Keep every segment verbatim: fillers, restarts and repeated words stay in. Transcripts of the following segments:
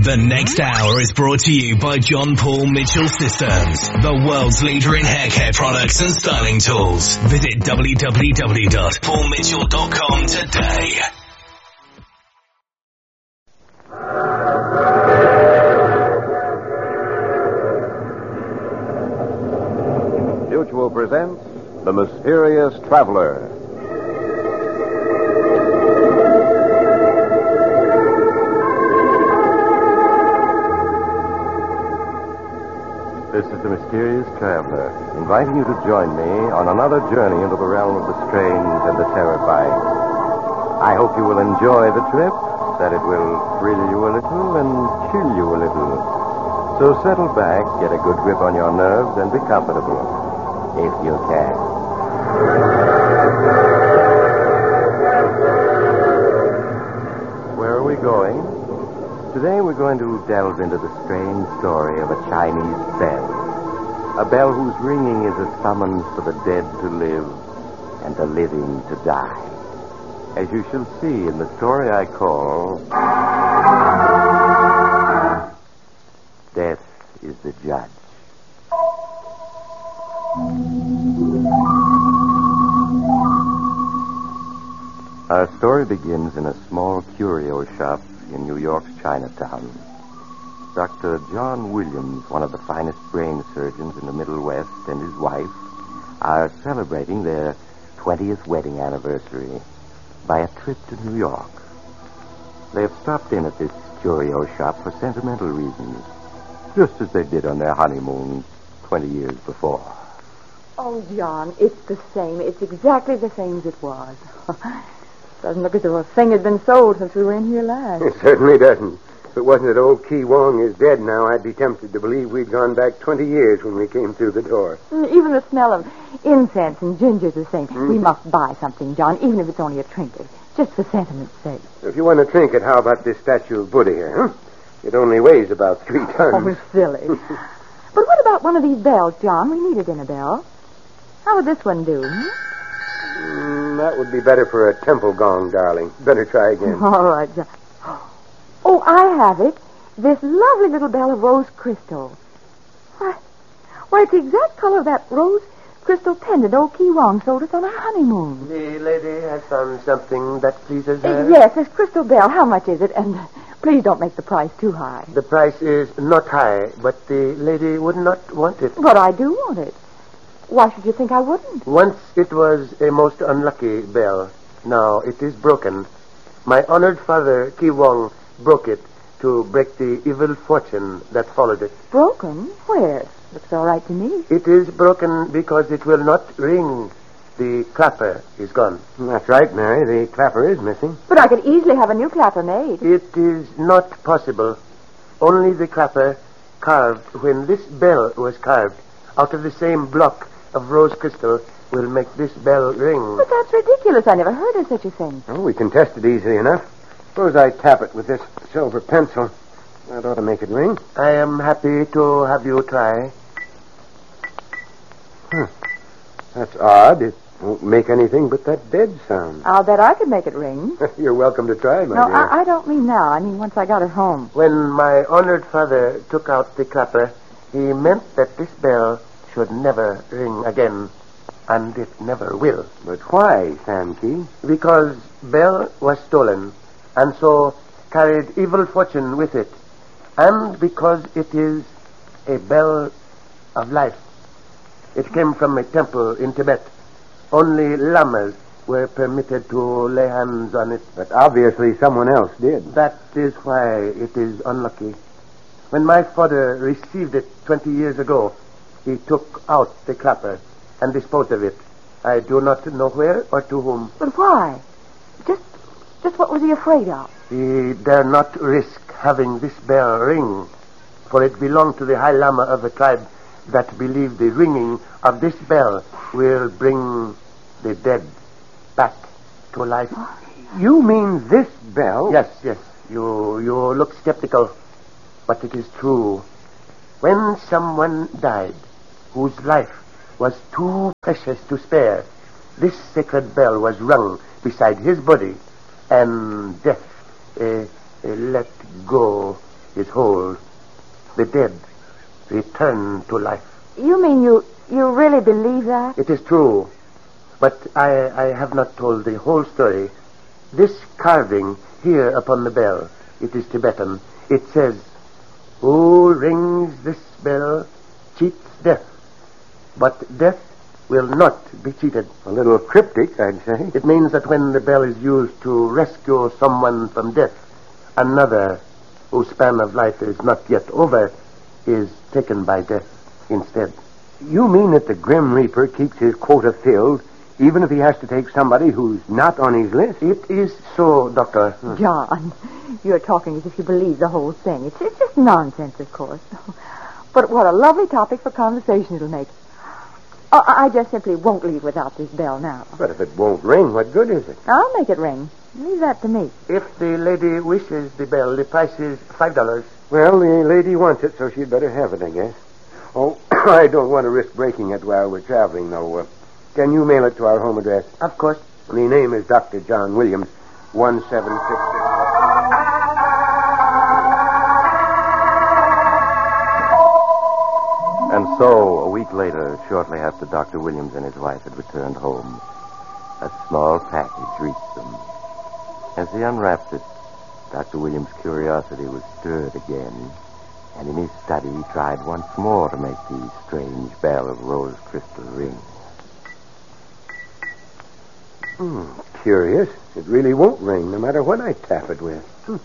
The next hour is brought to you by John Paul Mitchell Systems, the world's leader in hair care products and styling tools. Visit w w w dot paul mitchell dot com today. Mutual presents The Mysterious Traveler. This is The Mysterious Traveler, inviting you to join me on another journey into the realm of the strange and the terrifying. I hope you will enjoy the trip, that it will thrill you a little and chill you a little. So settle back, get a good grip on your nerves, and be comfortable, if you can. Where are we going? Today we're going to delve into the strange story of a Chinese bell. A bell whose ringing is a summons for the dead to live and the living to die. As you shall see in the story I call Death is the Judge. Our story begins in a small curio shop in New York's Chinatown. Doctor John Williams, one of the finest brain surgeons in the Middle West, and his wife are celebrating their twentieth wedding anniversary by a trip to New York. They have stopped in at this curio shop for sentimental reasons, just as they did on their honeymoon twenty years before. Oh, John, it's the same. It's exactly the same as it was. Doesn't look as though a thing had been sold since we were in here last. It certainly doesn't. If it wasn't that old Ki Wong is dead now, I'd be tempted to believe we'd gone back twenty years when we came through the door. Even the smell of incense and ginger's the same. Mm. We must buy something, John, even if it's only a trinket, just for sentiment's sake. If you want a trinket, how about this statue of Buddha here, huh? It only weighs about three tons. Oh, silly. But what about one of these bells, John? We need a dinner bell. How would this one do? Hmm? Mm, that would be better for a temple gong, darling. Better try again. All right, John. Oh, I have it. This lovely little bell of rose crystal. Why, why, it's the exact color of that rose crystal pendant old Ki Wong sold us on our honeymoon. The lady has found something that pleases her? Uh, yes, this crystal bell. How much is it? And uh, please don't make the price too high. The price is not high, but the lady would not want it. But I do want it. Why should you think I wouldn't? Once it was a most unlucky bell. Now it is broken. My honored father, Ki Wong, broke it to break the evil fortune that followed it. Broken? Where? Looks all right to me. It is broken because it will not ring. The clapper is gone. That's right, Mary. The clapper is missing. But I could easily have a new clapper made. It is not possible. Only the clapper carved when this bell was carved out of the same block of rose crystal will make this bell ring. But that's ridiculous. I never heard of such a thing. Oh, we can test it easily enough. Suppose I tap it with this silver pencil. That ought to make it ring. I am happy to have you try. Huh. That's odd. It won't make anything but that dead sound. I'll bet I could make it ring. You're welcome to try, my no, dear. No, I, I don't mean now. I mean once I got it home. When my honored father took out the clapper, he meant that this bell should never ring again. And it never will. But why, Sankey? Because bell was stolen, and so carried evil fortune with it, and because it is a bell of life. It came from a temple in Tibet. Only lamas were permitted to lay hands on it. But obviously someone else did. That is why it is unlucky. When my father received it twenty years ago, he took out the clapper and disposed of it. I do not know where or to whom. But why? Just just what was he afraid of? He dare not risk having this bell ring, for it belonged to the High Lama of a tribe that believed the ringing of this bell will bring the dead back to life. You mean this bell? Yes, yes. You, you look skeptical, but it is true. When someone died whose life was too precious to spare, this sacred bell was rung beside his body, and death uh, uh, let go is whole. The dead return to life. You mean you you really believe that? It is true. But I, I have not told the whole story. This carving here upon the bell, it is Tibetan. It says, "Who rings this bell cheats death, but death will not be cheated." A little cryptic, I'd say. It means that when the bell is used to rescue someone from death, another whose span of life is not yet over is taken by death instead. You mean that the Grim Reaper keeps his quota filled, even if he has to take somebody who's not on his list? It is so, Doctor. John, you're talking as if you believe the whole thing. It's, it's just nonsense, of course. But what a lovely topic for conversation it'll make. Oh, I just simply won't leave without this bell now. But if it won't ring, what good is it? I'll make it ring. Leave that to me. If the lady wishes the bell, the price is five dollars. Well, the lady wants it, so she'd better have it, I guess. Oh, I don't want to risk breaking it while we're traveling, though. Uh, can you mail it to our home address? Of course. The name is Doctor John Williams, one seven six six. And so, a week later, shortly after Doctor Williams and his wife had returned home, a small package reached them. As he unwrapped it, Doctor Williams' curiosity was stirred again, and in his study he tried once more to make the strange bell of rose crystal ring. Hmm, curious. It really won't ring, no matter what I tap it with. Hmm.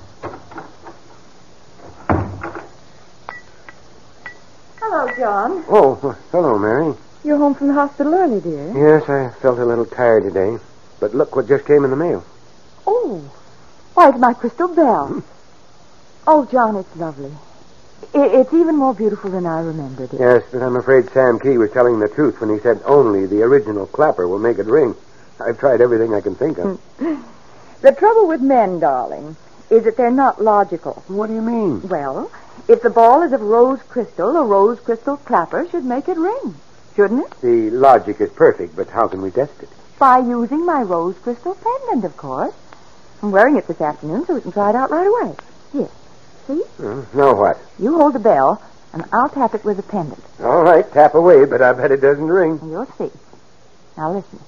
Hello, John. Oh, hello, Mary. You're home from the hospital early, dear. Yes, I felt a little tired today. But look what just came in the mail. Oh, why, it's my crystal bell. Oh, John, it's lovely. I- it's even more beautiful than I remembered it. Yes, but I'm afraid Sam Key was telling the truth when he said only the original clapper will make it ring. I've tried everything I can think of. The trouble with men, darling, is that they're not logical. What do you mean? Well, if the ball is of rose crystal, a rose crystal clapper should make it ring, shouldn't it? The logic is perfect, but how can we test it? By using my rose crystal pendant, of course. I'm wearing it this afternoon so we can try it out right away. Here, see? Uh, now what? You hold the bell, and I'll tap it with a pendant. All right, tap away, but I bet it doesn't ring. You'll see. Now listen.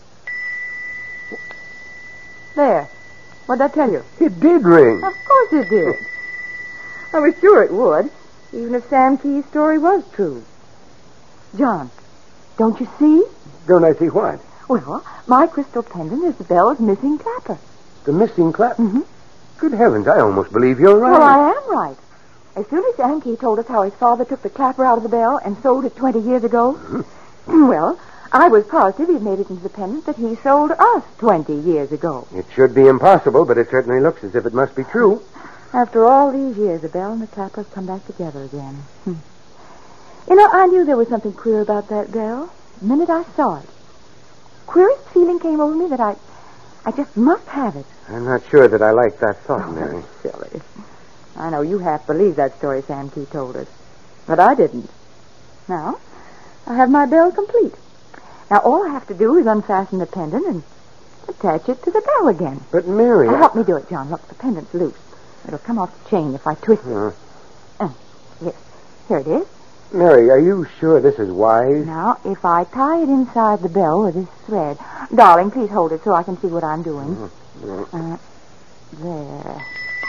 There. What'd I tell you? It did ring. Of course it did. I was sure it would, even if Sam Key's story was true. John, don't you see? Don't I see what? Well, my crystal pendant is the bell's missing clapper. The missing clap? Mm-hmm. Good heavens, I almost believe you're right. Well, I am right. As soon as Sam Key told us how his father took the clapper out of the bell and sold it twenty years ago, mm-hmm. well, I was positive he'd made it into the pendant that he sold us twenty years ago. It should be impossible, but it certainly looks as if it must be true. After all these years, the bell and the clapper have come back together again. Hmm. You know, I knew there was something queer about that bell the minute I saw it. Queerest feeling came over me that I, I just must have it. I'm not sure that I like that thought, Oh, Mary. silly. I know you half believed that story Sam Key told us, but I didn't. Now, I have my bell complete. Now, all I have to do is unfasten the pendant and attach it to the bell again. But, Mary... Now, I... help me do it, John. Look, the pendant's loose. It'll come off the chain if I twist it. Uh, Uh, yes, here it is. Mary, are you sure this is wise? Now, if I tie it inside the bell with this thread... Darling, please hold it so I can see what I'm doing. Mm-hmm. Uh, there.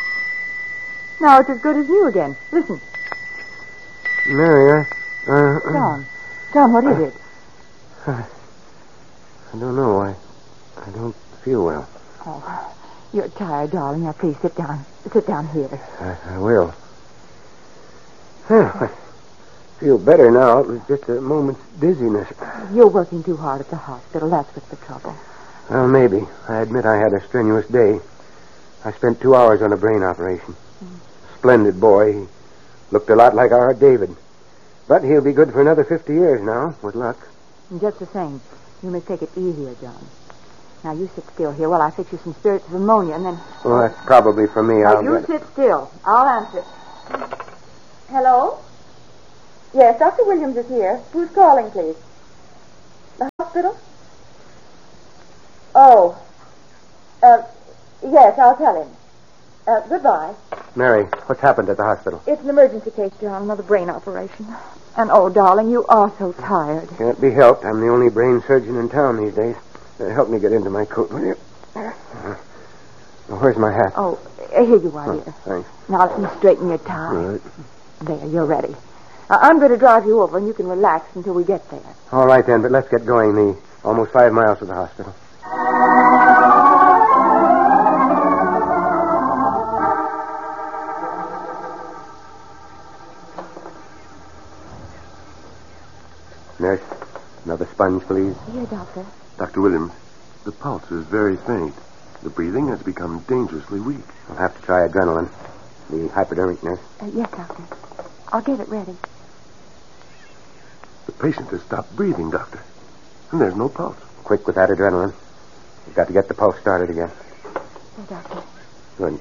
Now it's as good as new again. Listen. Mary, I... Uh, uh, John. John, what is it? I, I don't know. I, I don't feel well. Oh, you're tired, darling. Now, please sit down. Sit down here. I, I will. Well, I feel better now. It was just a moment's dizziness. You're working too hard at the hospital. That's what's the trouble. Well, maybe. I admit I had a strenuous day. I spent two hours on a brain operation. Mm. Splendid boy. He looked a lot like our David. But he'll be good for another fifty years now, with luck. And just the same, you must take it easier, John. Now, you sit still here while I fix you some spirits of ammonia, and then... Well, that's probably for me. Now, I'll you get... sit still. I'll answer. Hello? Yes, Doctor Williams is here. Who's calling, please? The hospital? Oh. Uh, yes, I'll tell him. Uh, goodbye. Mary, what's happened at the hospital? It's an emergency case, John. Another brain operation. And, oh, darling, you are so tired. Can't be helped. I'm the only brain surgeon in town these days. Uh, help me get into my coat, will you? Uh, where's my hat? Oh, here you are, Oh, dear. thanks. Now let me straighten your tie. All right. There, you're ready. Uh, I'm going to drive you over, and you can relax until we get there. All right, then, but let's get going. The almost five miles to the hospital. Nurse, another sponge, please. Here, Doctor. Doctor Williams, the pulse is very faint. The breathing has become dangerously weak. I'll have to try adrenaline. The hypodermic, nurse. Uh, yes, Doctor. I'll get it ready. The patient has stopped breathing, Doctor. And there's no pulse. Quick with that adrenaline. We've got to get the pulse started again. Here, Doctor. Good.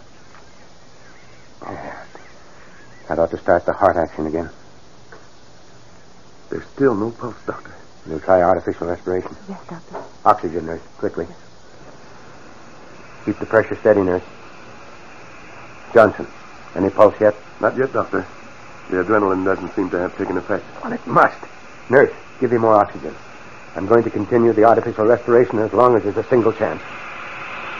Oh. That ought to start the heart action again. There's still no pulse, Doctor. We'll try artificial respiration. Yes, Doctor. Oxygen, nurse, quickly. Keep the pressure steady, nurse. Johnson, any pulse yet? Not yet, Doctor. The adrenaline doesn't seem to have taken effect. Well, it must. Nurse, give him more oxygen. I'm going to continue the artificial respiration as long as there's a single chance.